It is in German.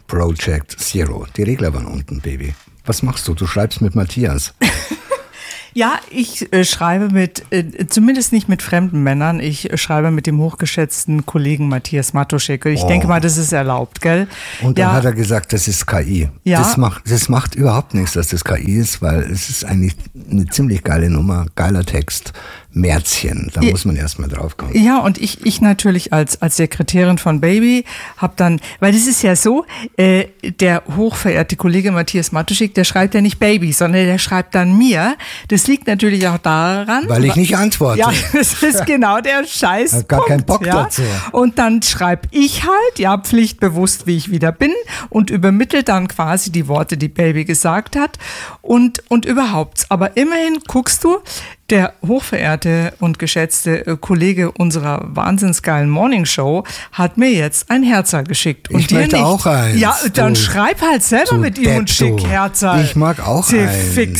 Project Zero. Die Regler waren unten, Baby. Was machst du? Du schreibst mit Matthias. Ja, ich schreibe zumindest nicht mit fremden Männern, ich schreibe mit dem hochgeschätzten Kollegen Matthias Matuschek. Ich denke mal, das ist erlaubt, gell? Und dann hat er gesagt, das ist KI. Ja. Das macht überhaupt nichts, dass das KI ist, weil es ist eigentlich eine ziemlich geile Nummer, geiler Text. Märzchen, da muss man erstmal drauf kommen. Ja, und ich natürlich als Sekretärin von Baby habe dann, weil das ist ja so, der hochverehrte Kollege Matthias Matuschek, der schreibt ja nicht Baby, sondern der schreibt dann mir. Das liegt natürlich auch daran. Weil ich nicht antworte. Ja, das ist genau der Scheiß. Ich habe gar keinen Bock dazu. Und dann schreibe ich halt, ja, pflichtbewusst, wie ich wieder bin und übermittle dann quasi die Worte, die Baby gesagt hat und überhaupt. Aber immerhin guckst du, der hochverehrte und geschätzte Kollege unserer wahnsinnsgeilen Morningshow hat mir jetzt ein Herzerl geschickt. Und ich möchte auch eins. Ja, dann schreib halt selber mit ihm und schick Herzerl. Ich mag auch eins. Fix.